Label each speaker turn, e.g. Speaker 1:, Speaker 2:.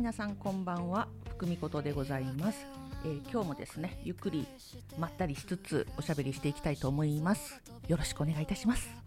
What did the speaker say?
Speaker 1: 皆さんこんばんは、福美ことでございます。今日もですね、ゆっくりまったりしつつおしゃべりしていきたいと思います。よろしくお願いいたします。